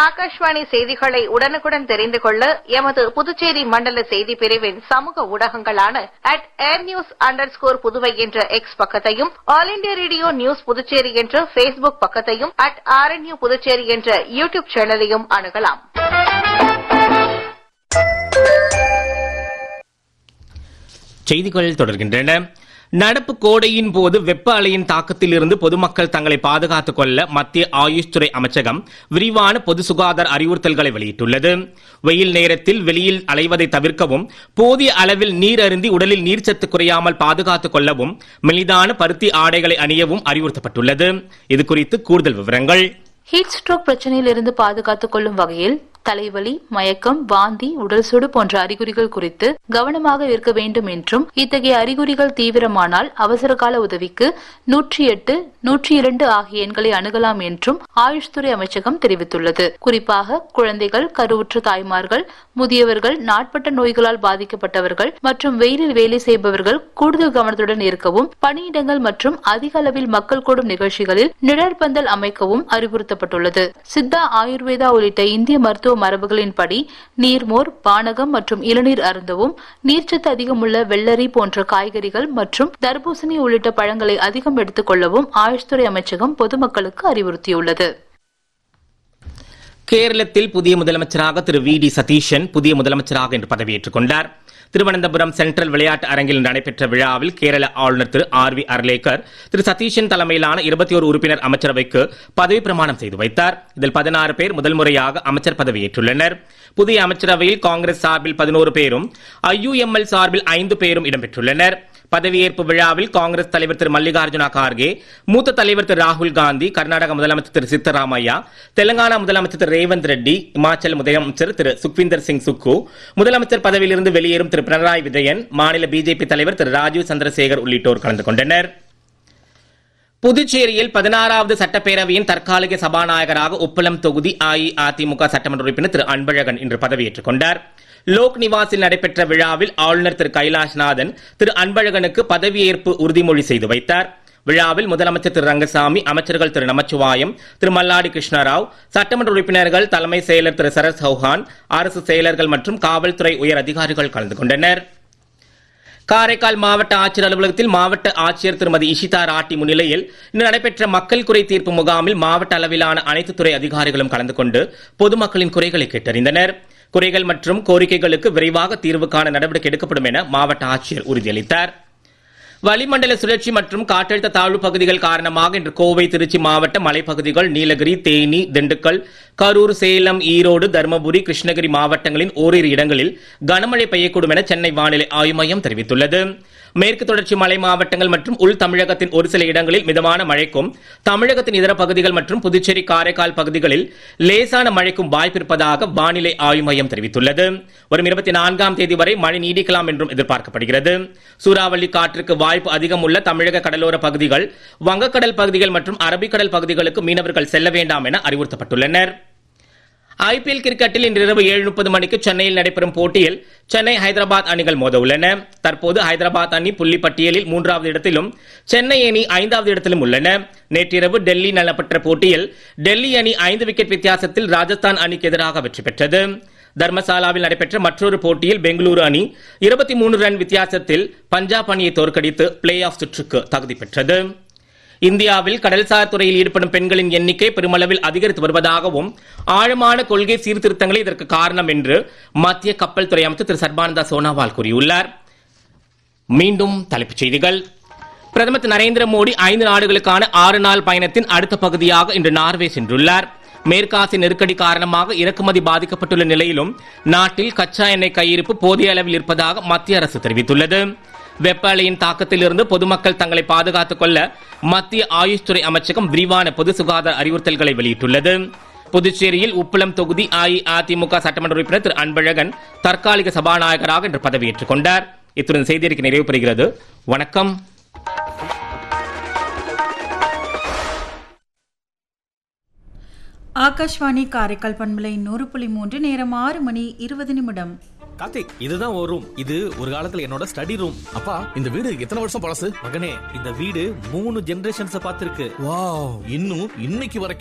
ஆகாஷ்வாணி செய்திகளை உடனுக்குடன் தெரிந்து கொள்ள எமது புதுச்சேரி மண்டல செய்தி பிரிவின் சமூக ஊடகங்களான @airnews_புதுவை என்ற எக்ஸ் பக்கத்தையும், all India radio news Puducherry என்ற பேஸ்புக் பக்கத்தையும், @RNU புதுச்சேரி என்ற யூடியூப் சேனலையும் அணுகலாம். செய்திகள் தொடர்கின்றன. நடப்பு கோடையின் போது வெப்ப அலையின் தாக்கத்தில் இருந்து பொதுமக்கள் தங்களை பாதுகாத்துக் கொள்ள மத்திய ஆயுஷ் துறை அமைச்சகம் விரிவான பொது சுகாதார அறிவுறுத்தல்களை வெளியிட்டுள்ளது. வெயில் நேரத்தில் வெளியில் அலைவதை தவிர்க்கவும், போதிய அளவில் நீர் அருந்தி உடலில் நீர்ச்சத்து குறையாமல் பாதுகாத்துக் கொள்ளவும், மெலிதான பருத்தி ஆடைகளை அணியவும் அறிவுறுத்தப்பட்டுள்ளது. இது குறித்து கூடுதல் விவரங்கள். ஹீட் ஸ்ட்ரோக் பிரச்சனையில் இருந்து பாதுகாத்துக் கொள்ளும் வகையில் தலைவலி, மயக்கம், வாந்தி, உடல் சுடு போன்ற அறிகுறிகள் குறித்து கவனமாக இருக்க வேண்டும் என்றும், இத்தகைய அறிகுறிகள் தீவிரமானால் அவசர கால உதவிக்கு 108, 102 ஆகிய எண்களை அணுகலாம் என்றும் ஆயுஷ் துறை அமைச்சகம் தெரிவித்துள்ளது. குறிப்பாக குழந்தைகள், கருவுற்ற தாய்மார்கள், முதியவர்கள், நாட்பட்ட நோய்களால் பாதிக்கப்பட்டவர்கள் மற்றும் வெயிலில் வேலை செய்பவர்கள் கூடுதல் கவனத்துடன் இருக்கவும், பணியிடங்கள் மற்றும் அதிக அளவில் மக்கள் கூடும் நிகழ்ச்சிகளில் நிழற்பந்தல் அமைக்கவும் அறிவுறுத்தப்பட்டுள்ளது. சித்தா, ஆயுர்வேதா உள்ளிட்ட இந்திய மருத்துவ மரபுகளின்படி நீர்மோர், பானகம் மற்றும் இளநீர் அருந்தவும், நீர்ச்சத்து அதிகமுள்ள வெள்ளரி போன்ற காய்கறிகள் மற்றும் தர்பூசணி உள்ளிட்ட பழங்களை அதிகம் எடுத்துக் கொள்ளவும் ஆயுஷ் துறை அமைச்சகம் பொதுமக்களுக்கு அறிவுறுத்தியுள்ளது. கேரளத்தில் புதிய முதலமைச்சராக திரு வி.டி. சதீஷன் புதிய முதலமைச்சராக இன்று பதவியேற்றுக் கொண்டார். திருவனந்தபுரம் சென்ட்ரல் விளையாட்டு அரங்கில் நடைபெற்ற விழாவில் கேரள ஆளுநர் திரு R.V. அர்லேக்கர் திரு சதீஷன் தலைமையிலான 21 உறுப்பினர் அமைச்சரவைக்கு பதவி பிரமாணம் செய்து வைத்தார். இதில் 16 பேர் முதல் முறையாக அமைச்சர் பதவியேற்றுள்ளனர். புதிய அமைச்சரவையில் காங்கிரஸ் சார்பில் 11 பேரும், IUML சார்பில் 5 பேரும் இடம்பெற்றுள்ளனர். பதவியேற்பு விழாவில் காங்கிரஸ் தலைவர் திரு மல்லிகார்ஜுன கார்கே, மூத்த தலைவர் திரு ராகுல் காந்தி, கர்நாடக முதலமைச்சர் திரு சித்தராமையா, தெலங்கானா முதலமைச்சர் திரு ரேவந்த் ரெட்டி, இமாச்சல் முதலமைச்சர் திரு சுக்விந்தர் சிங் சுக்கு, முதலமைச்சர் பதவியிலிருந்து வெளியேறும் திரு பினராயி விஜயன், மாநில பிஜேபி தலைவர் திரு ராஜீவ் சந்திரசேகர் உள்ளிட்டோர் கலந்து கொண்டனர். புதுச்சேரியில் 16வது சட்டப்பேரவையின் தற்காலிக சபாநாயகராக உப்பளம் தொகுதி அஇஅதிமுக சட்டமன்ற உறுப்பினர் திரு அன்பழகன் இன்று பதவியேற்றுக் கொண்டார். லோக் நிவாசில் நடைபெற்ற விழாவில் ஆளுநர் திரு கைலாஷ்நாதன் திரு அன்பழகனுக்கு பதவியேற்பு உறுதிமொழி செய்து வைத்தார். விழாவில் முதலமைச்சர் திரு ரங்கசாமி, அமைச்சர்கள் திரு நமச்சிவாயம், திரு மல்லாடி கிருஷ்ணராவ், சட்டமன்ற உறுப்பினர்கள், தலைமை செயலர் திரு சரத் சௌஹான், அரசு செயலர்கள் மற்றும் காவல்துறை உயர் அதிகாரிகள் கலந்து கொண்டனர். காரைக்கால் மாவட்ட ஆட்சியர் அலுவலகத்தில் மாவட்ட ஆட்சியர் திருமதி இஷிதா ராட்டி முன்னிலையில் இன்று நடைபெற்ற மக்கள் குறை தீர்ப்பு முகாமில் மாவட்ட அளவிலான அனைத்து துறை அதிகாரிகளும் கலந்து கொண்டு பொதுமக்களின் குறைகளை கேட்டறிந்தனர். குறைகள் மற்றும் கோரிக்கைகளுக்கு விரைவாக தீர்வு காண நடவடிக்கை எடுக்கப்படும் என மாவட்ட ஆட்சியர் உறுதியளித்தார். வளிமண்டல சுழற்சி மற்றும் காற்றழுத்த தாழ்வு பகுதிகள் காரணமாக இன்று கோவை, திருச்சி மாவட்ட மலைப்பகுதிகள், நீலகிரி, தேனி, திண்டுக்கல், கரூர், சேலம், ஈரோடு, தருமபுரி, கிருஷ்ணகிரி மாவட்டங்களின் ஓரிரு இடங்களில் கனமழை பெய்யக்கூடும் என சென்னை வானிலை ஆய்வு மையம் தெரிவித்துள்ளது. மேற்கு தொடர்ச்சி மலை மாவட்டங்கள் மற்றும் உள் தமிழகத்தின் ஒரு சில இடங்களில் மிதமான மழைக்கும், தமிழகத்தின் இதர பகுதிகள் மற்றும் புதுச்சேரி, காரைக்கால் பகுதிகளில் லேசான மழைக்கும் வாய்ப்பிருப்பதாக வானிலை ஆய்வு மையம் தெரிவித்துள்ளது. வரும் 24ஆம் தேதி வரை மழை நீடிக்கலாம் என்றும் எதிர்பார்க்கப்படுகிறது. சூறாவளி காற்றுக்கு வாய்ப்பு அதிகம் உள்ள தமிழக கடலோர பகுதிகள், வங்கக்கடல் பகுதிகள் மற்றும் அரபிக்கடல் பகுதிகளுக்கு மீனவர்கள் செல்ல வேண்டாம் என அறிவுறுத்தப்பட்டுள்ளனர். IPL கிரிக்கெட்டில் இன்று இரவு 7:30 மணிக்கு சென்னையில் நடைபெறும் போட்டியில் சென்னை, ஹைதராபாத் அணிகள் மோத உள்ளன. தற்போது ஹைதராபாத் அணி புள்ளி பட்டியலில் 3வது இடத்திலும், சென்னை அணி 5வது இடத்திலும் உள்ளன. நேற்றிரவு டெல்லி நடைபெற்ற போட்டியில் டெல்லி அணி 5 விக்கெட் வித்தியாசத்தில் ராஜஸ்தான் அணிக்கு எதிராக வெற்றி பெற்றது. தர்மசாலாவில் நடைபெற்ற மற்றொரு போட்டியில் பெங்களூரு அணி 23 ரன் வித்தியாசத்தில் பஞ்சாப் அணியை தோற்கடித்து பிளே ஆஃப் சுற்றுக்கு தகுதி பெற்றது. இந்தியாவில் கடல்சார் துறையில் ஈடுபடும் பெண்களின் எண்ணிக்கை பெருமளவில் அதிகரித்து வருவதாகவும், ஆழமான கொள்கை சீர்திருத்தங்களே இதற்கு காரணம் என்று மத்திய கப்பல் துறை அமைச்சர் திரு சர்பானந்தா சோனாவால் கூறியுள்ளார். மீண்டும் தலைப்புச் செய்திகள். பிரதமர் திரு நரேந்திர மோடி 5 நாடுகளுக்கான 6 நாள் பயணத்தின் அடுத்த பகுதியாக இன்று நார்வே சென்றுள்ளார். மேற்காசிய நெருக்கடி காரணமாக இறக்குமதி பாதிக்கப்பட்டுள்ள நிலையிலும் நாட்டில் கச்சா எண்ணெய் கையிருப்பு போதிய அளவில் இருப்பதாக மத்திய அரசு தெரிவித்துள்ளது. வெப்ப அலையின் தாக்கத்தில் இருந்து பொதுமக்கள் தங்களை பாதுகாத்துக் கொள்ள மத்திய ஆயுஷ் துறை அமைச்சகம் விரிவான பொது சுகாதார அறிவுறுத்தல்களை வெளியிட்டுள்ளது. புதுச்சேரியில் உப்பளம் தொகுதி அஇஅதிமுக சட்டமன்ற உறுப்பினர் திரு அன்பழகன் தற்காலிக சபாநாயகராக இன்று பதவியேற்றுக் கொண்டார். இத்துடன் செய்தியறிக்கை நிறைவு பெறுகிறது. வணக்கம். ஆகாஷ்வாணி காரைக்கால் பண்பலை 100.3 நேரம் 6:20. கார்த்திக், இதுதான் ஒரு ரூம். இது ஒரு காலத்துல என்னோட ஸ்டடி ரூம். அப்பா, இந்த வீடு எத்தனை வருஷம் பழசு? மகனே, இந்த வீடு 3 ஜெனரேஷன்ஸ் பார்த்திருக்கு. வாவ், இன்னும் இன்னைக்கு வரைக்கும்